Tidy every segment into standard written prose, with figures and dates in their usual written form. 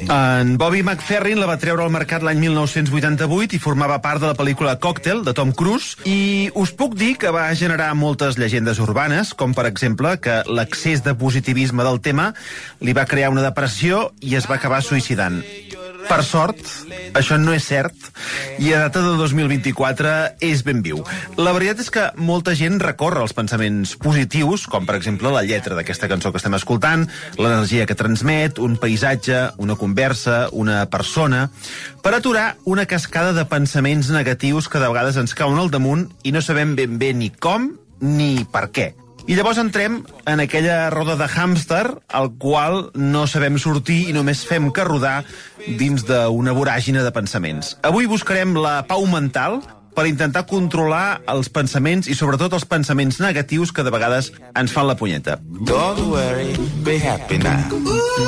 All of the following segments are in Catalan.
En Bobby McFerrin la va treure al mercat l'any 1988 i formava part de la pel·lícula Cocktail, de Tom Cruise, i us puc dir que va generar moltes llegendes urbanes, com per exemple que l'excés de positivisme del tema li va crear una depressió i es va acabar suïcidant. Per sort, això no és cert, i a data de 2024 és ben viu. La veritat és que molta gent recorre als pensaments positius, com per exemple la lletra d'aquesta cançó que estem escoltant, l'energia que transmet, un paisatge, una conversa, una persona, per aturar una cascada de pensaments negatius que de vegades ens cauen al damunt i no sabem ben bé ni com ni per què. I llavors entrem en aquella roda de hàmster al qual no sabem sortir i només fem que rodar dins d'una voràgine de pensaments. Avui buscarem la pau mental per intentar controlar els pensaments i sobretot els pensaments negatius que de vegades ens fan la punyeta. Don't worry, be happy now.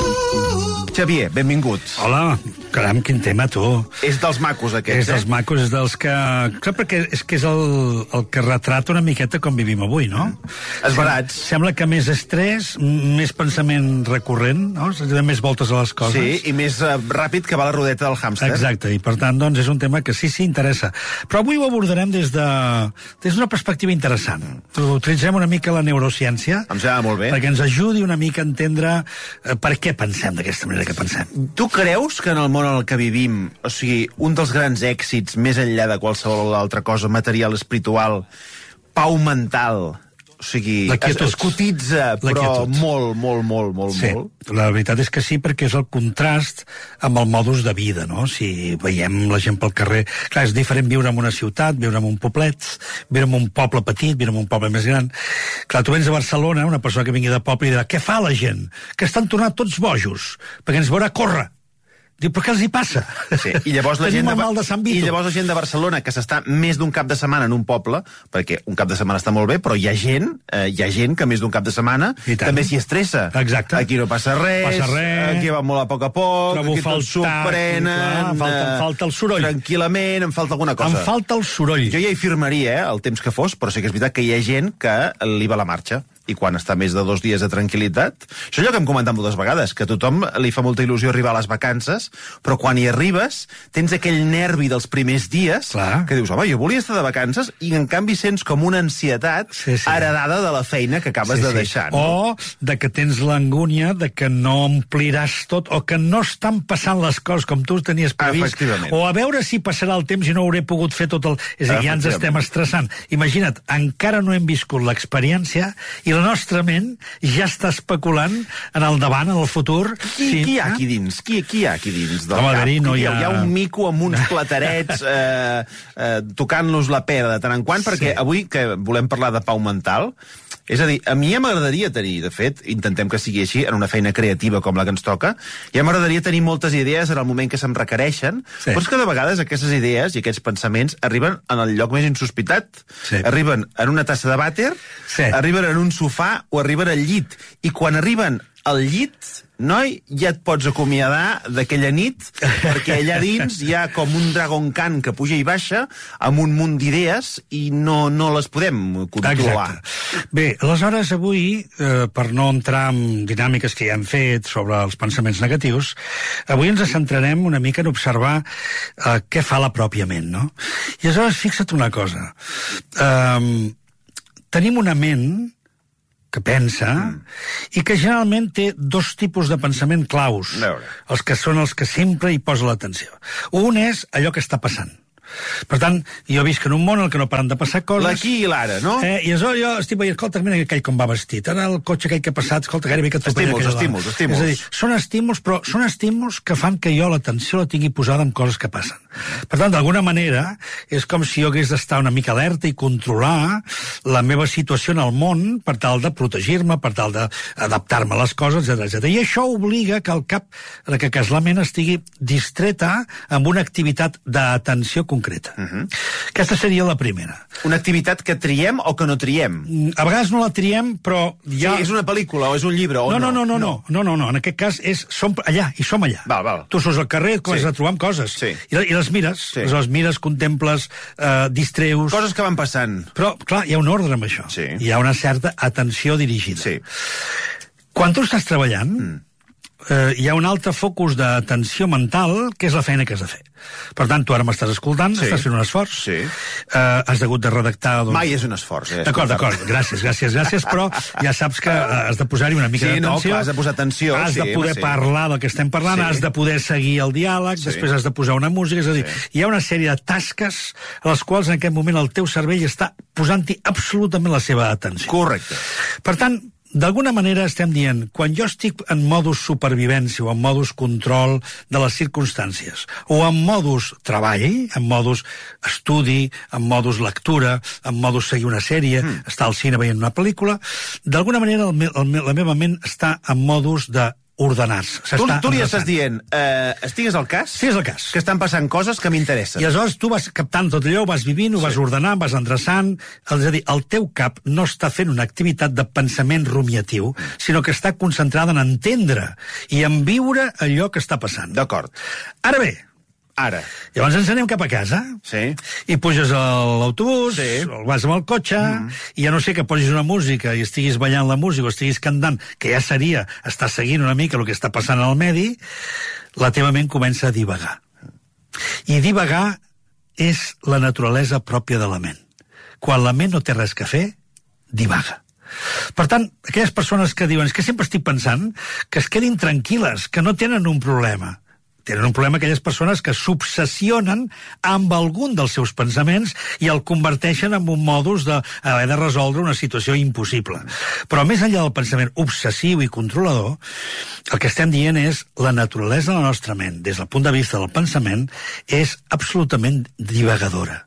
Xavier, benvingut. Hola, caram, quin tema, tu. És dels macos, aquests, És dels macos, és dels que... Clar, perquè és que és el que retrata una miqueta com vivim avui, no? Esbarats. Sembla que més estrès, més pensament recurrent, no? Més voltes a les coses. Sí, i més ràpid que va la rodeta del hàmster. Exacte, i per tant, doncs, és un tema que sí, interessa. Però avui ho abordarem des d'una perspectiva interessant. Utilitzem una mica la neurociència. Em sembla molt bé. Perquè ens ajudi una mica a entendre per què pensem d'aquesta manera que pensem. Tu creus que en el món en el que vivim, o sigui, un dels grans èxits, més enllà de qualsevol altra cosa material, espiritual, pau mental, o sigui, es cotitza, però molt. Sí, la veritat és que sí, perquè és el contrast amb el modus de vida, no? Si veiem la gent pel carrer... Clar, és diferent viure en una ciutat, viure en un poblet, viure en un poble petit, viure en un poble més gran. Clar, tu vens a Barcelona, una persona que vingui de poble i dirà, què fa la gent? Que estan tornant tots bojos, perquè ens veurà córrer. Diu, però què els hi passa? Sí, i llavors la gent I llavors la gent de Barcelona, que s'està més d'un cap de setmana en un poble, perquè un cap de setmana està molt bé, però hi ha gent que més d'un cap de setmana també s'hi estressa. Exacte. Aquí no passa res, aquí va molt a poc, aquí tot s'ho prenen... Em falta el soroll. Tranquil·lament, em falta alguna cosa. Em falta el soroll. Jo ja hi firmaria, el temps que fos, però sí que és veritat que hi ha gent que li va la marxa. I quan està més de 2 dies de tranquil·litat... Això és allò que hem comentat moltes vegades, que a tothom li fa molta il·lusió arribar a les vacances, però quan hi arribes tens aquell nervi dels primers dies, que dius, home, jo volia estar de vacances, i en canvi sents com una ansietat heredada de la feina que acabes de deixar. No? O de que tens l'angúnia de que no ompliràs tot, o que no estan passant les coses com tu tenies previst, o a veure si passarà el temps i no hauré pogut fer tot el... És a dir, ja ens estem estressant. Imagina't, encara no hem viscut l'experiència i la nostra ment ja està especulant en el davant, en el futur. Qui hi ha aquí dins? Qui hi ha aquí dins del cap? Hi ha un mico amb uns platerets tocant-nos la pera de tant en quant, perquè avui que volem parlar de pau mental, és a dir, a mi ja m'agradaria tenir, de fet, intentem que sigui així, en una feina creativa com la que ens toca, ja m'agradaria tenir moltes idees en el moment que se'm requereixen, però és que de vegades aquestes idees i aquests pensaments arriben en el lloc més insospitat. Arriben en una tassa de vàter, arriben en un sofà o arriben al llit. I quan arriben al llit, noi, ja et pots acomiadar d'aquella nit, perquè allà dins hi ha com un Dragon Khan que puja i baixa amb un munt d'idees i no les podem controlar. Exacte. Bé, aleshores avui, per no entrar en dinàmiques que ja hem fet sobre els pensaments negatius, avui ens centrarem una mica en observar què fa la pròpia ment, no? I aleshores fixa't una cosa. Tenim una ment que pensa, i que generalment té 2 tipus de pensament claus, els que són els que sempre hi posa l'atenció. Un és allò que està passant. Per tant, jo visc en un món en què no paren de passar coses. L'aquí i l'ara, no? I aleshores jo estic veient, escolta, mira aquell com va vestit, ara el cotxe aquell que ha passat, escolta, gairebé que estímuls. És a dir, són estímuls, però són estímuls que fan que jo l'atenció la tingui posada en coses que passen. Per tant, d'alguna manera, és com si jo hagués d'estar una mica alerta i controlar la meva situació en el món per tal de protegir-me, per tal d'adaptar-me a les coses, etc. I això obliga que el cap, que la ment estigui distreta amb una activitat d'atenció concreta. Aquesta seria la primera. Una activitat que triem o que no triem? A vegades no la triem, però ja... Sí, és una pel·lícula o és un llibre o no? No. En aquest cas som allà, i som allà. Val. Tu surts al carrer, comences a trobar coses. I les mires. Les mires, contemples, distreus... Coses que van passant. Però, clar, hi ha un ordre amb això. Hi ha una certa atenció dirigida. Quan tu estàs treballant, hi ha un altre focus d'atenció mental, que és la feina que has de fer. Per tant, tu ara m'estàs escoltant, estàs fent un esforç, has hagut de redactar... Mai és un esforç, D'acord, gràcies, però ja saps que has de posar-hi una mica d'atenció. Sí, no, has de posar atenció. Has de poder parlar del que estem parlant, has de poder seguir el diàleg, després has de posar una música, és a dir, hi ha una sèrie de tasques a les quals en aquest moment el teu cervell està posant-hi absolutament la seva atenció. Correcte. Per tant, d'alguna manera estem dient, quan jo estic en modus supervivència o en modus control de les circumstàncies, o en modus treball, en modus estudi, en modus lectura, en modus seguir una sèrie, estar al cine veient una pel·lícula, d'alguna manera la meva ment està en modus de ordenar-se. Tu li estàs dient, estigues al cas? Estigues al cas. Que estan passant coses que m'interessen. I aleshores tu vas captant tot allò, ho vas vivint, ho vas ordenant, vas endreçant. És a dir, el teu cap no està fent una activitat de pensament rumiatiu, sinó que està concentrada en entendre i en viure allò que està passant. D'acord. Ara bé, llavors ens anem cap a casa i puges a l'autobús, o vas amb el cotxe, i ja no sé que posis una música i estiguis ballant la música o estiguis cantant, que ja seria estar seguint una mica el que està passant al medi, la teva ment comença a divagar. I divagar és la naturalesa pròpia de la ment. Quan la ment no té res que fer, divaga. Per tant, aquelles persones que diuen que sempre estic pensant, que es quedin tranquil·les, que no tenen un problema. Tenen un problema aquelles persones que s'obsessionen amb algun dels seus pensaments i el converteixen en un modus d'haver de resoldre una situació impossible. Però més enllà del pensament obsessiu i controlador, el que estem dient és la naturalesa de la nostra ment, des del punt de vista del pensament, és absolutament divagadora.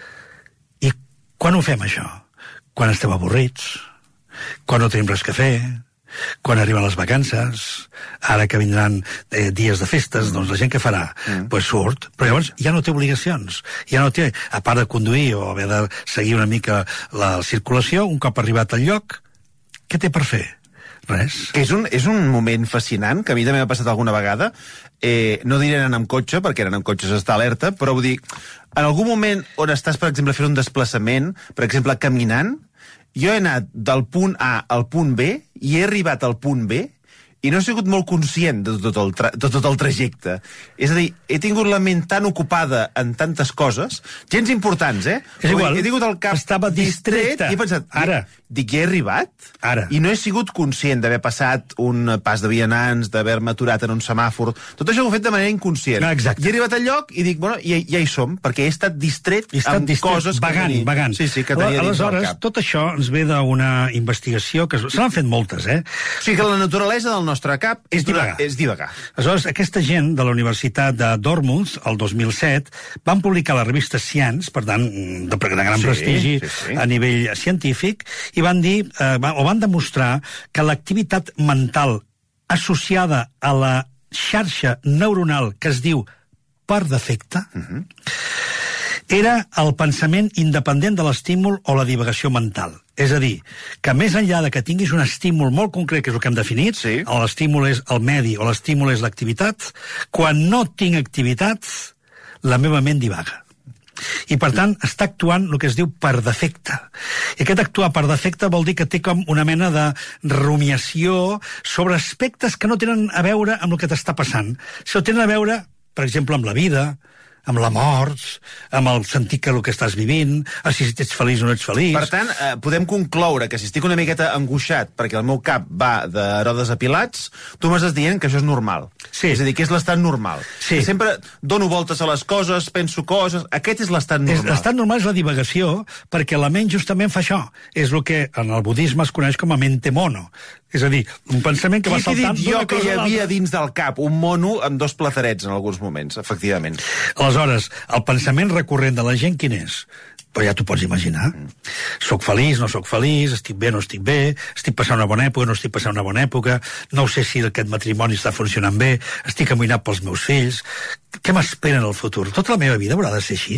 I quan ho fem, això? Quan estem avorrits, quan no tenim res que fer, quan arriben les vacances, ara que vindran dies de festes, doncs la gent què farà? Pues surt, però llavors ja no té obligacions, ja no té, a part de conduir o haver de seguir una mica la circulació, un cop arribat al lloc, què té per fer? Res. És un moment fascinant, que a mi també m'ha passat alguna vegada, no diré anar amb cotxe, perquè anar amb cotxe s'està alerta, però vull dir, en algun moment on estàs, per exemple, fent un desplaçament, per exemple, caminant, jo he anat del punt A al punt B i he arribat al punt B i no he sigut molt conscient de tot el trajecte. És a dir, he tingut la ment tan ocupada en tantes coses, gens importants, És igual, he tingut el cap estava distreta. I he pensat, ara. Dic, ja he arribat? Ara. I no he sigut conscient d'haver passat un pas de vianants, d'haver-me aturat en un semàfor. Tot això ho he fet de manera inconscient. Exacte. I he arribat al lloc i dic, bueno, ja hi som, perquè he estat distret amb coses vagant. Sí, que tenia dins del aleshores, cap. tot això ens ve d'una investigació que se n'han fet moltes, O sigui que la naturalesa del nostre cap és divagar. Aleshores, aquesta gent de la Universitat de Dartmouth, el 2007, van publicar a la revista Science, per tant, de gran prestigi a nivell científic, i van dir, o van demostrar que l'activitat mental associada a la xarxa neuronal que es diu per defecte era el pensament independent de l'estímul o la divagació mental. És a dir, que més enllà de que tinguis un estímul molt concret, que és el que hem definit, l'estímul és el medi o l'estímul és l'activitat, quan no tinc activitat, la meva ment divaga. I, per tant, està actuant el que es diu per defecte. I aquest actuar per defecte vol dir que té com una mena de rumiació sobre aspectes que no tenen a veure amb el que t'està passant, sinó tenen a veure, per exemple, amb la vida, amb la mort, amb el sentit que el que estàs vivint, si ets feliç o no ets feliç. Per tant, podem concloure que si estic una miqueta angoixat perquè el meu cap va d'erodes apilats, tu m'estàs dient que això és normal. Sí. És a dir, que és l'estat normal. Sí. Que sempre dono voltes a les coses, penso coses... Aquest és l'estat normal. L'estat normal és la divagació, perquè la ment justament fa això. És el que en el budisme es coneix com a mente mono. És a dir, un pensament que va saltant... Qui t'he dit jo que hi havia dins del cap un mono amb dos platerets en alguns moments, efectivament. Aleshores, el pensament recurrent de la gent quin és? Però ja t'ho pots imaginar. Soc feliç, no soc feliç, estic bé, no estic bé, estic passant una bona època, no estic passant una bona època, no sé si aquest matrimoni està funcionant bé, estic amoïnat pels meus fills, què m'espera en el futur? Tota la meva vida haurà de ser així?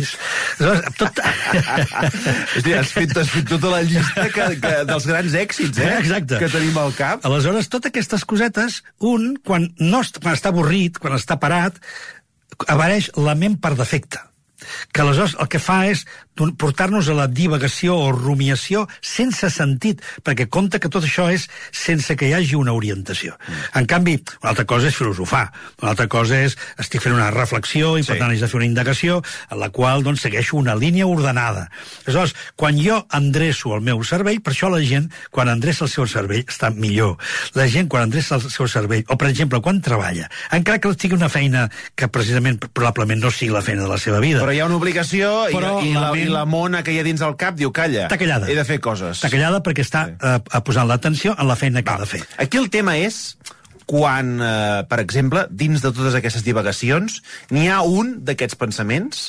Has fet tota la llista dels grans èxits, Exacte. Que tenim al cap. Aleshores, totes aquestes cosetes, quan està avorrit, quan està parat, apareix la ment per defecte. que aleshores el que fa és portar-nos a la divagació o rumiació sense sentit, perquè compta que tot això és sense que hi hagi una orientació. En canvi, una altra cosa és filosofar, una altra cosa és estic fent una reflexió i per tant haig de fer una indagació en la qual doncs, segueixo una línia ordenada. Aleshores, quan jo endreço el meu cervell, per això la gent, quan endreça el seu cervell, està millor. La gent, quan endreça el seu cervell, o per exemple, quan treballa, encara que sigui una feina que precisament probablement no sigui la feina de la seva vida. Però hi ha una obligació i la mona que hi ha dins el cap diu, calla, he de fer coses. Està callada perquè està posant l'atenció en la feina que ha de fer. Aquí el tema és quan, per exemple, dins de totes aquestes divagacions, n'hi ha un d'aquests pensaments,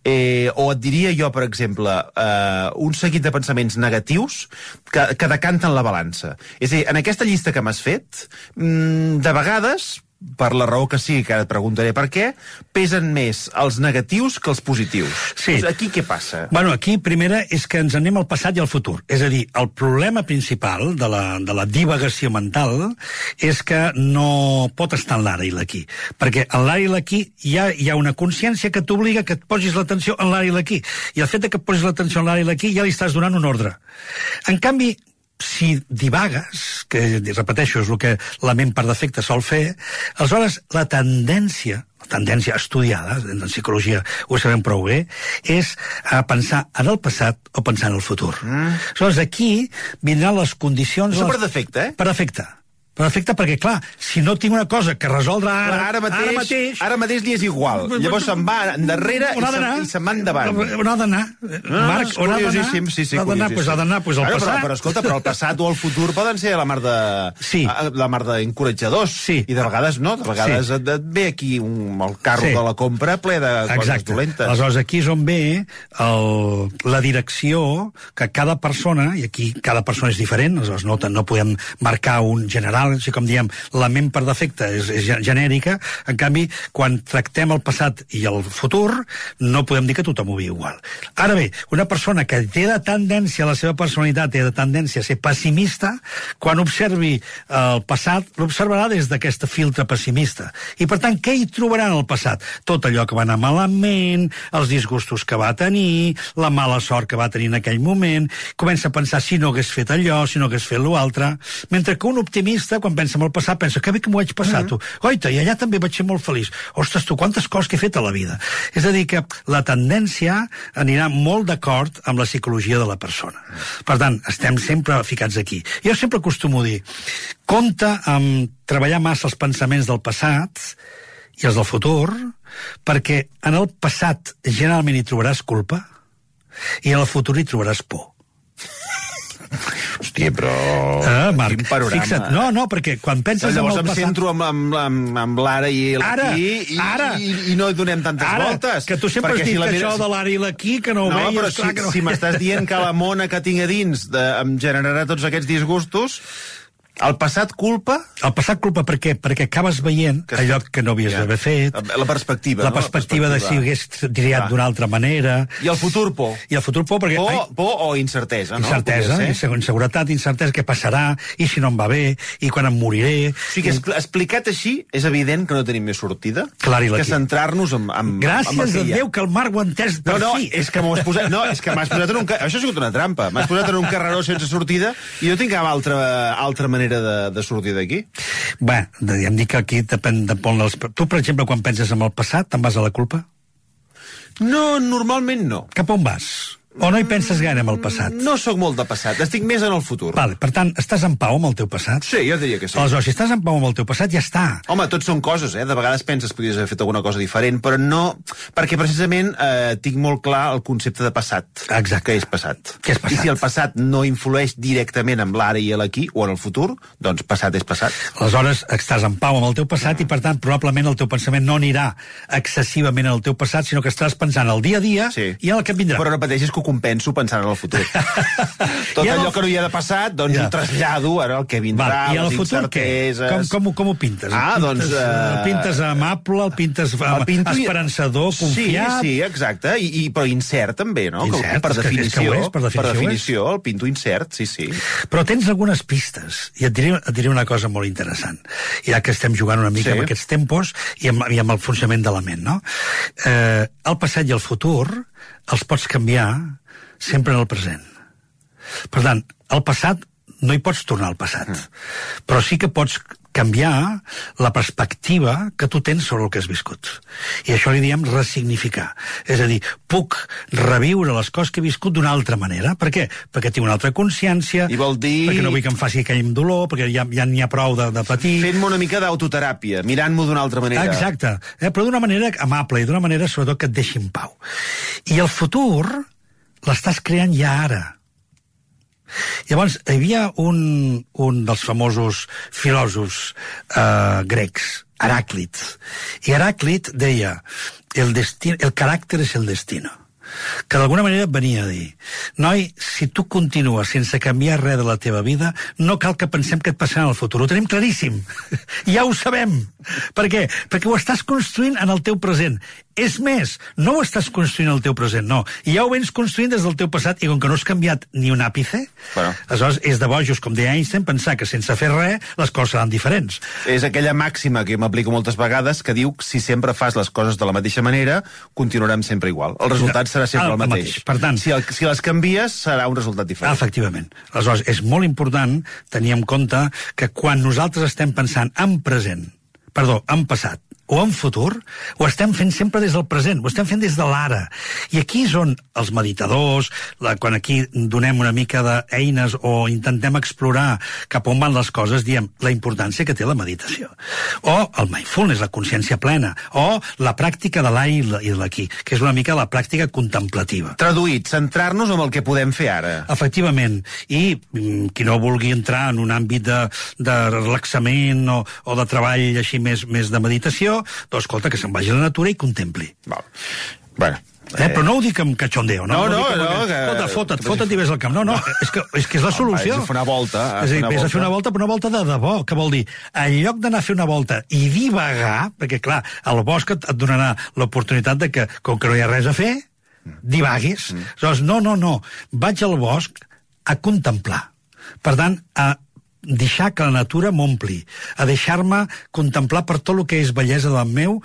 o et diria jo, per exemple, un seguit de pensaments negatius que decanten la balança. És a dir, en aquesta llista que m'has fet, de vegades, per la raó que sigui, que ara et preguntaré per què, pesen més els negatius que els positius. Sí. Doncs aquí què passa? Bueno, aquí, primera, és que ens anem al passat i al futur. És a dir, el problema principal de la divagació mental és que no pot estar en l'ara i l'aquí. Perquè en l'ara i l'aquí hi ha una consciència que t'obliga que et posis l'atenció en l'ara i l'aquí. I el fet que et posis l'atenció en l'ara i l'aquí ja li estàs donant un ordre. En canvi, si divagues, que repeteixo és el que la ment per defecte sol fer, aleshores la tendència estudiada, en psicologia ho sabem prou bé, és a pensar en el passat o pensar en el futur. Aleshores aquí vindran les condicions... Això per defecte, Per defecte. Per efecte, perquè, clar, si no tinc una cosa que resoldre ara mateix li és igual. Llavors se'n va endarrere i se'n va endavant. On ha d'anar? Marc, on ha d'anar? Sí, ha d'anar al passat. Però escolta, però el passat o el futur poden ser la mar d'encoratjadors. Sí. I de vegades no, de vegades et ve aquí el carro de la compra ple de coses dolentes. Aleshores, aquí és on ve la direcció que cada persona, i aquí cada persona és diferent, aleshores no podem marcar un general, així com diem, la ment per defecte és genèrica, en canvi, quan tractem el passat i el futur, no podem dir que tothom ho viu igual. Ara bé, una persona que té de tendència, la seva personalitat té de tendència a ser pessimista, quan observi el passat, l'observarà des d'aquest filtre pessimista. I, per tant, què hi trobarà en el passat? Tot allò que va anar malament, els disgustos que va tenir, la mala sort que va tenir en aquell moment, comença a pensar si no hagués fet allò, si no hagués fet l'altre, mentre que un optimista, quan pensa en el passat, pensa que bé que m'ho vaig passar, tu. Oita, i allà també vaig ser molt feliç. Ostres, tu, quantes coses que he fet a la vida. És a dir, que la tendència anirà molt d'acord amb la psicologia de la persona. Per tant, estem sempre ficats aquí. Jo sempre acostumo a dir, compte amb treballar massa els pensaments del passat i els del futur, perquè en el passat generalment hi trobaràs culpa i en el futur hi trobaràs por. Hòstia, però... Marc, quin panorama. Fixa't, no, perquè quan penses en el passat... Llavors em centro amb l'ara i l'aquí i no hi donem tantes voltes. Que tu sempre has dit que això de l'ara i l'aquí, que no ho veies... No, però si m'estàs dient que la mona que tinc a dins em generarà tots aquests disgustos... El passat culpa? El passat culpa per què? Perquè acabes veient allò que no havies d'haver fet. La perspectiva, no? La perspectiva de si hagués triat d'una altra manera. I el futur por? I el futur por perquè... Por o incertesa, no? Incertesa, inseguretat, incertesa, què passarà, i si no em va bé, i quan em moriré... O sigui, explicat així, és evident que no tenim més sortida que centrar-nos en gràcies a Déu que el Marc ho ha entès per fi. És que m'has posat en un... Això ha sigut una trampa. M'has posat en un carreró sense sortida i no tinc cap altra manera de sortir d'aquí? Bé, hem dit que aquí depèn de on els... Tu, per exemple, quan penses en el passat, te'n vas a la culpa? No, normalment no. Cap on vas? O no hi penses gaire en el passat? No sóc molt de passat, estic més en el futur. Vale, per tant, estàs en pau amb el teu passat? Sí, jo diria que sí. Aleshores, si estàs en pau amb el teu passat, ja està. Home, tots són coses, De vegades penses que podries haver fet alguna cosa diferent, però no... Perquè precisament tinc molt clar el concepte de passat. Exacte. Que és passat. Què és passat? I si el passat no influeix directament en l'ara i l'aquí, o en el futur, doncs passat és passat. Aleshores, estàs en pau amb el teu passat i, per tant, probablement el teu pensament no anirà excessivament en el teu passat, sinó que estàs pensant el dia a dia i en el que vindrà. Però repeteixes que compenso pensant en el futur. Tot allò que no hi ha de passat, doncs ho trasllado ara el que vindrà, i el les futur, incerteses... Com ho pintes? El pintes amable, el pintes esperançador, confiat... Sí, exacte, però incert també, no? Incert, per definició, per definició el pinto incert, sí. Però tens algunes pistes, i et diré una cosa molt interessant, ja que estem jugant una mica amb aquests tempos i amb el funcionament de la ment, no? El passat i el futur els pots canviar sempre en el present. Per tant, el passat no hi pots tornar al passat, però sí que pots canviar la perspectiva que tu tens sobre el que has viscut. I això li diem ressignificar. És a dir, puc reviure les coses que he viscut d'una altra manera. Per què? Perquè tinc una altra consciència, i vol dir... perquè no vull que em faci aquell dolor, perquè ja n'hi ha prou de patir. Fent-me una mica d'autoteràpia, mirant-m'ho d'una altra manera. Exacte, però d'una manera amable i d'una manera, sobretot, que et deixi en pau. I el futur l'estàs creant ja ara. Llavors, hi havia un dels famosos filòsofs grecs, Heràclit, i Heràclit deia el caràcter és el destino, que d'alguna manera venia a dir, noi, si tu continues sense canviar res de la teva vida, no cal que pensem què et passarà en el futur, ho tenim claríssim, ja ho sabem. Per què? Perquè ho estàs construint en el teu present. És més, no ho estàs construint en el teu present, no. Ja ho vens construint des del teu passat, i com que no has canviat ni un àpice, aleshores és de bojos, com deia Einstein, pensar que sense fer res les coses seran diferents. És aquella màxima que m'aplico moltes vegades que diu que si sempre fas les coses de la mateixa manera, continuarem sempre igual. El resultat serà sempre el mateix. Per tant, si les canvies, serà un resultat diferent. Efectivament. Aleshores, és molt important tenir en compte que quan nosaltres estem pensant en passat o en futur, ho estem fent sempre des del present, ho estem fent des de l'ara. I aquí és on els meditadors, quan aquí donem una mica d'eines o intentem explorar cap on van les coses, diem la importància que té la meditació. O el mindfulness, la consciència plena. O la pràctica de l'ara i de l'aquí, que és una mica la pràctica contemplativa. Traduït, centrar-nos en el que podem fer ara. Efectivament. I qui no vulgui entrar en un àmbit de relaxament o de treball així més de meditació, doncs escolta, que se'n vagi a la natura i contempli. Bueno. Però no ho dic amb cachondeo, no? Escolta, fota't i ves al camp. No, és que és la solució. Vés a fer una volta. Vés a fer una volta, però una volta de debò, que vol dir, en lloc d'anar a fer una volta i divagar, perquè clar, el bosc et donarà l'oportunitat de que, com que no hi ha res a fer, divaguis. Aleshores, no, vaig al bosc a contemplar. Per tant, a deixar que la natura m'ompli, a deixar-me contemplar per tot el que és bellesa del meu,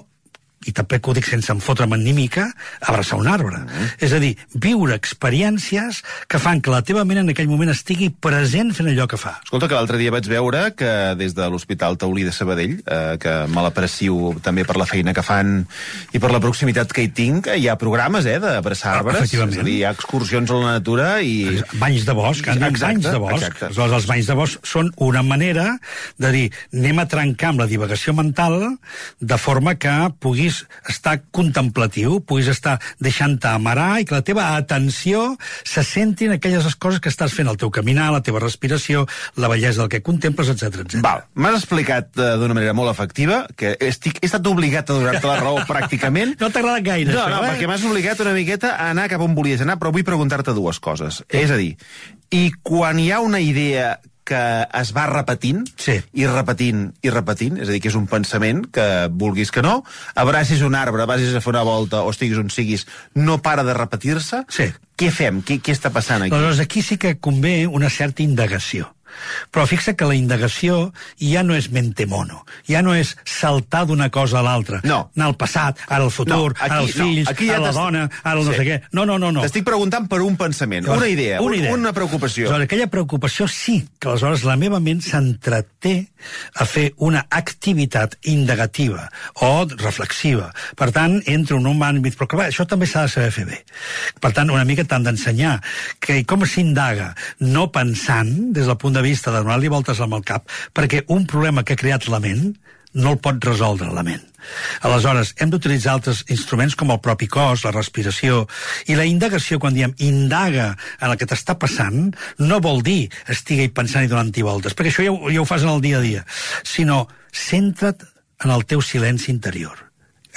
i també que ho dic sense enfotre'm ni mica, abraçar un arbre. És a dir, viure experiències que fan que la teva ment en aquell moment estigui present fent allò que fa. Escolta, que l'altre dia vaig veure que des de l'Hospital Taulí de Sabadell, que me l'aprecio també per la feina que fan i per la proximitat que hi tinc, hi ha programes d'abraçar arbres, és a dir, hi ha excursions a la natura i... Banys de bosc, banys de bosc. Aleshores, els banys de bosc són una manera de dir, anem a trencar amb la divagació mental de forma que puguis estar contemplatiu, puguis estar deixant-te amarar i que la teva atenció se centri en aquelles coses que estàs fent, el teu caminar, la teva respiració, la bellesa del que contemples, etc. Val, m'has explicat d'una manera molt efectiva, que he estat obligat a donar-te la raó pràcticament. No t'ha agradat gaire, això, perquè m'has obligat una miqueta a anar cap on volies anar, però vull preguntar-te dues coses. És a dir, i quan hi ha una idea que es va repetint, i repetint, és a dir, que és un pensament que, vulguis que no, abracis un arbre, vagis a fer una volta o estiguis on siguis, no para de repetir-se? Què fem? Què està passant aquí? Doncs aquí sí que convé una certa indagació. Però fixa que la indagació ja no és mente mono, ja no és saltar d'una cosa a l'altra, anar al passat, ara al futur, ara als fills, ara la dona, ara el no sé què. No. T'estic preguntant per un pensament, una idea, una preocupació. Aquella preocupació sí, que aleshores la meva ment s'entreté a fer una activitat indagativa o reflexiva. Per tant, entro en un àmbit, però clar, això també s'ha de saber fer bé. Per tant, una mica t'han d'ensenyar que com s'indaga, no pensant des del punt de vista de donar-li voltes amb el cap, perquè un problema que ha creat la ment no el pot resoldre la ment. Aleshores, hem d'utilitzar altres instruments com el propi cos, la respiració, i la indagació, quan diem indaga en el que t'està passant, no vol dir estigui pensant i donant-hi voltes, perquè això ja ho fas en el dia a dia, sinó centra't en el teu silenci interior.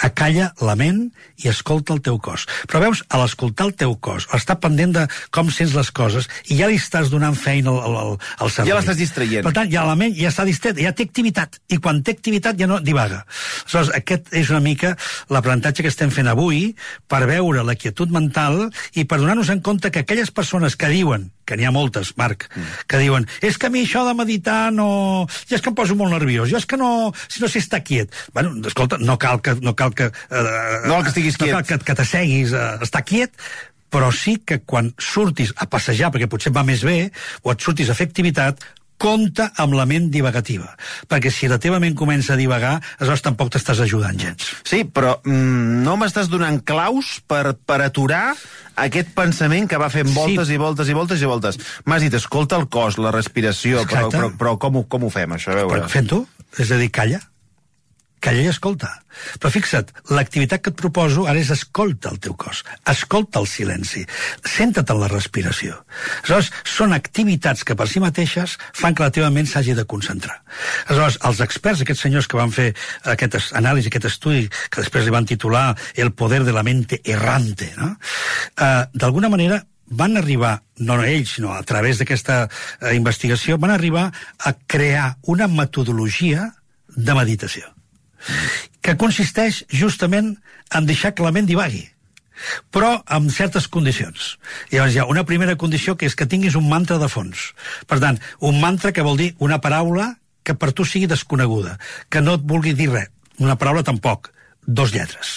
acalla la ment i escolta el teu cos. Però veus, a l'escoltar el teu cos, a estar pendent de com sents les coses, i ja li estàs donant feina al cervell. Ja l'estàs distraient. Per tant, ja la ment ja està distret, ja té activitat, i quan té activitat ja no divaga. Aleshores, aquest és una mica l'aprenentatge que estem fent avui per veure la quietud mental i per donar-nos en compte que aquelles persones que diuen, que n'hi ha moltes, Marc, que diuen, és que a mi això de meditar no... Ja és que em poso molt nerviós, jo és que no... Si no sé estar quiet. Bueno, escolta, no cal que estiguis quiet. No cal que t'asseguis a estar quiet, però sí que quan surtis a passejar, perquè potser va més bé, o et surtis a fer activitat, compta amb la ment divagativa, perquè si la teva ment comença a divagar, aleshores tampoc t'estàs ajudant gens. Sí, però no m'estàs donant claus per aturar aquest pensament que va fent voltes i voltes i voltes i voltes. M'has dit, escolta el cos, la respiració, però com ho fem, això? A veure. Fent-ho, és a dir, calla i escolta. Però fixa't, l'activitat que et proposo ara és escolta el teu cos, escolta el silenci, senta't en la respiració. Aleshores, són activitats que per si mateixes fan que la teva ment s'hagi de concentrar. Aleshores, els experts, aquests senyors que van fer aquest anàlisi, aquest estudi, que després li van titular El poder de la mente errante, no? D'alguna manera van arribar, no ells, sinó a través d'aquesta investigació, van arribar a crear una metodologia de meditació que consisteix justament en deixar que la ment divagui, però amb certes condicions. Llavors hi ha una primera condició, que és que tinguis un mantra de fons. Per tant, un mantra que vol dir una paraula que per tu sigui desconeguda, que no et vulgui dir res. Una paraula tampoc, 2 lletres.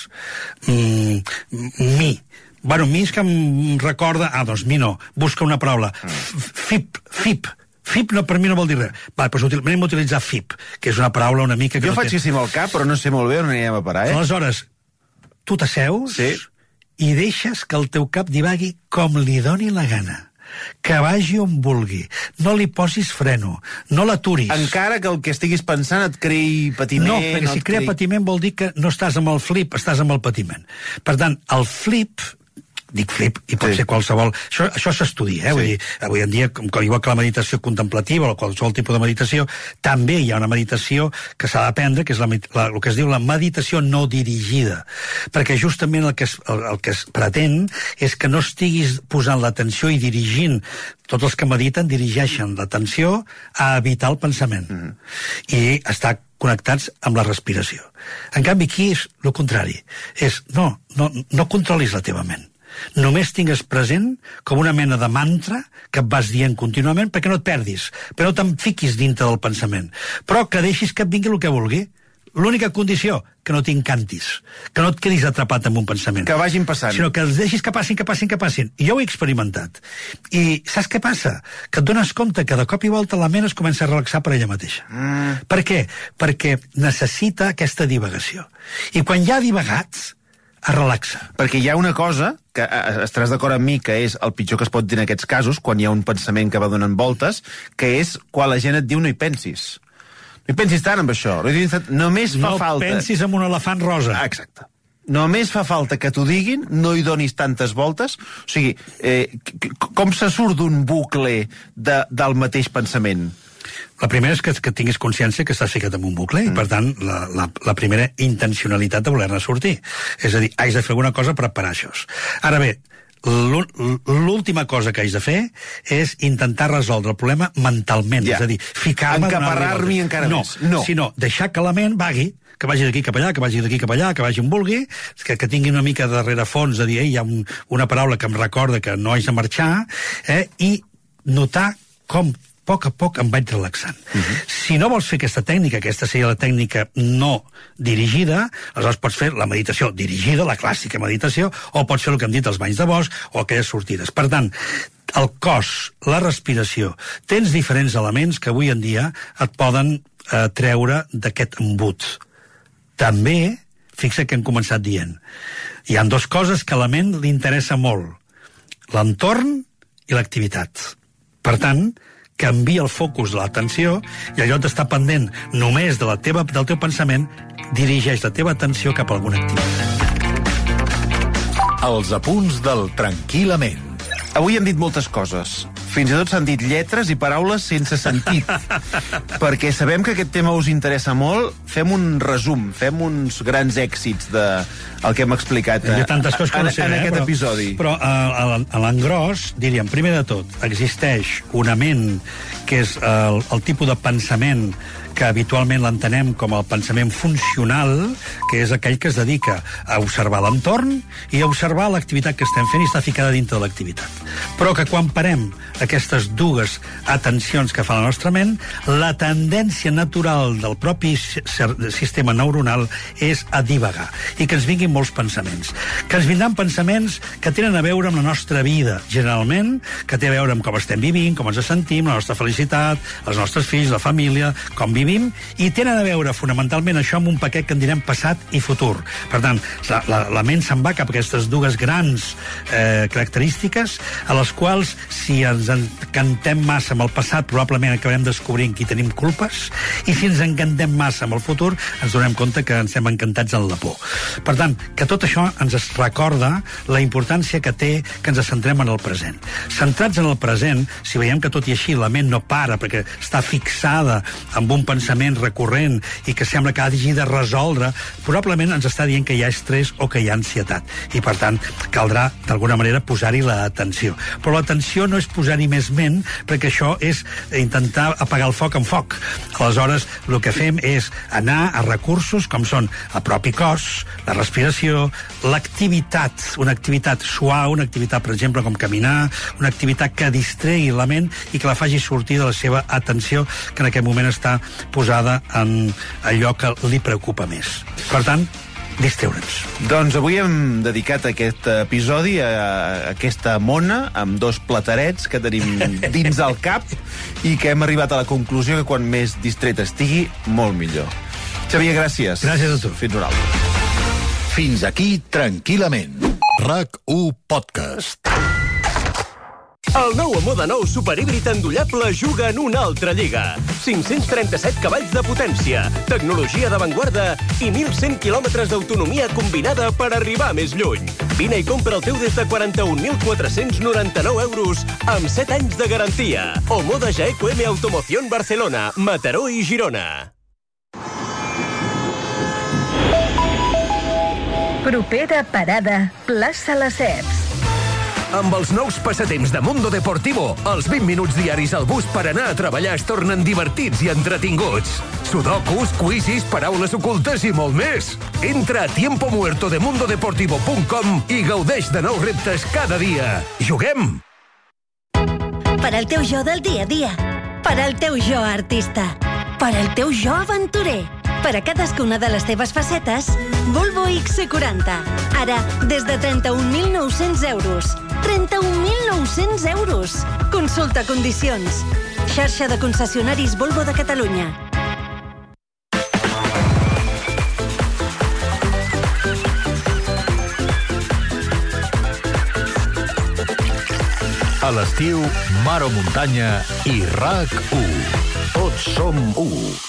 Mi. Bueno, mi és que em recorda... doncs mi no. Busca una paraula. Fip. FIP no, per mi no vol dir res. Doncs anem a utilitzar FIP, que és una paraula una mica... Jo faig així amb el cap, però no sé molt bé on anirem a parar, Aleshores, tu t'asseus i deixes que el teu cap divagui com li doni la gana. Que vagi on vulgui. No li posis freno. No l'aturis. Encara que el que estiguis pensant et creï patiment... No, perquè si crea patiment vol dir que no estàs amb el flip, estàs amb el patiment. Per tant, el flip... Dic flip, i pot ser qualsevol... Això s'estudia, Vull dir, avui en dia, igual que la meditació contemplativa o qualsevol tipus de meditació, també hi ha una meditació que s'ha d'aprendre, que és el que es diu la meditació no dirigida. Perquè justament el que es pretén és que no estiguis posant l'atenció i dirigint. Tots els que mediten dirigeixen l'atenció a evitar el pensament. I estar connectats amb la respiració. En canvi, aquí és el contrari. És, no controlis la teva ment. Només tingues present com una mena de mantra que et vas dient contínuament perquè no et perdis, però no te'n fiquis dintre del pensament, però que deixis que et vingui el que vulgui. L'única condició, que no t'encantis, que no et quedis atrapat en un pensament. Que vagin passant. Sinó que els deixis que passin. I jo ho he experimentat. I saps què passa? Que et dones compte que de cop i volta la ment es comença a relaxar per ella mateixa. Per què? Perquè necessita aquesta divagació. I quan ja ha divagat, es relaxa. Perquè hi ha una cosa, que estaràs d'acord amb mi, que és el pitjor que es pot dir en aquests casos, quan hi ha un pensament que va donant voltes, que és quan la gent et diu no hi pensis. No hi pensis tant amb això. Només fa falta... No pensis en un elefant rosa. Exacte. Només fa falta que t'ho diguin, no hi donis tantes voltes. O sigui, com se surt d'un bucle del mateix pensament? La primera és que tinguis consciència que estàs ficat en un bucle i, per tant, la primera intencionalitat de voler-ne sortir. És a dir, haig de fer alguna cosa per parar això. Ara bé, l'última cosa que haig de fer és intentar resoldre el problema mentalment. És a dir, ficar-me... Encaparrar-m'hi encara més. No, sinó deixar que la ment vagui, que vagi d'aquí cap allà, que vagi d'aquí cap allà, que vagi on vulgui, que tingui una mica de rerefons de dir, hi ha una paraula que em recorda que no haig de marxar, i notar com a poc em vaig relaxant. Si no vols fer aquesta tècnica, aquesta seria la tècnica no dirigida, aleshores pots fer la meditació dirigida, la clàssica meditació, o pots fer el que hem dit, els banys de bosc, o aquelles sortides. Per tant, el cos, la respiració, tens diferents elements que avui en dia et poden treure d'aquest embut. També, fixa que hem començat dient, hi ha 2 coses que a la ment li interessa molt, l'entorn i l'activitat. Per tant, canvia el focus de l'atenció i allò d'estar pendent només del teu pensament, dirigeix la teva atenció cap a alguna activitat. Els apunts del Tranquil·lament. Avui hem dit moltes coses. Fins i tot s'han dit lletres i paraules sense sentit. Perquè sabem que aquest tema us interessa molt. fem un resum, fem uns grans èxits del que hem explicat Hi ha tantes coses que no sé, en aquest però, episodi. Però a l'engròs, diríem, primer de tot, existeix una ment que és el tipus de pensament que habitualment l'entenem com el pensament funcional, que és aquell que es dedica a observar l'entorn i a observar l'activitat que estem fent i està ficada dintre de l'activitat. Però que quan parem aquestes dues atencions que fa la nostra ment, la tendència natural del propi sistema neuronal és a divagar i que ens vinguin molts pensaments. Que ens vindran pensaments que tenen a veure amb la nostra vida, generalment, que té a veure amb com estem vivint, com ens sentim, la nostra felicitat, els nostres fills, la família, com vivim, i tenen a veure fonamentalment això amb un paquet que en direm passat i futur. Per tant, la ment se'n va cap a aquestes dues grans característiques a les quals, si ens encantem massa amb el passat, probablement acabarem descobrint qui tenim culpes, i si ens encantem massa amb el futur, ens donem compte que ens hem encantats en la por. Per tant, que tot això ens recorda la importància que té que ens centrem en el present. Centrats en el present, si veiem que tot i així la ment no para perquè està fixada amb un pensament recurrent i que sembla que hagi de resoldre, probablement ens està dient que hi ha estrès o que hi ha ansietat. I, per tant, caldrà, d'alguna manera, posar-hi l'atenció. Però l'atenció no és posar-hi més ment, perquè això és intentar apagar el foc amb foc. Aleshores, el que fem és anar a recursos com són el propi cos, la respiració, l'activitat, una activitat suau, una activitat, per exemple, com caminar, una activitat que distregui la ment i que la faci sortir de la seva atenció, que en aquest moment està posada en allò que li preocupa més. Per tant, distreure'ns. Doncs avui hem dedicat aquest episodi a aquesta mona amb dos platerets que tenim dins el cap i que hem arribat a la conclusió que quan més distret estigui, molt millor. Xavier, gràcies. Gràcies a tu. Fins una altra. Fins aquí Tranquil·lament. RAC1 Podcast. El nou Moda Nou superhíbrid endollable juga en una altra lliga. 537 cavalls de potència, tecnologia d'avantguarda i 1.100 quilòmetres d'autonomia combinada per arribar més lluny. Vine i compra el teu des de 41.499 euros amb 7 anys de garantia. O Moda Jaeco M Automoción Barcelona, Mataró i Girona. Propera parada, plaça Lesseps. Amb els nous passatemps de Mundo Deportivo, els 20 minuts diaris al bus per anar a treballar es tornen divertits i entretinguts. Sudokus, quizzes, paraules ocultes i molt més. Entra a tiempomuertodemundodeportivo.com i gaudeix de nous reptes cada dia. Juguem! Per al teu jo del dia a dia. Per al teu jo artista. Per al teu jo aventurer. Per a cadascuna de les teves facetes, Volvo XC40. Ara, des de 31.900 euros. 31.900 euros. Consulta condicions. Xarxa de concessionaris Volvo de Catalunya. A l'estiu, mar o muntanya i RAC1. Tots som u.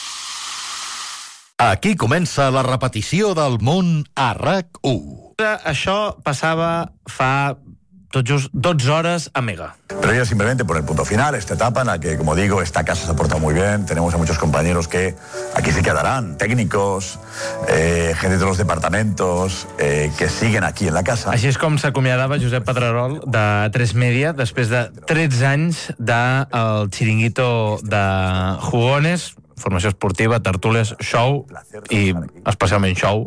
Aquí comença la repetició del món a RAC1. Això passava fa tot just 12 hores a Mega. Pero ya simplemente por el punto final, esta etapa en la que, como digo, esta casa se ha portado muy bien, tenemos a muchos compañeros que aquí se quedarán, técnicos, gente de los departamentos, que siguen aquí en la casa. Així és com s'acomiadava Josep Pedrerol de 3 Media després de 13 anys del xiringuito de Jugones, formació esportiva, tertúlies, show i especialment show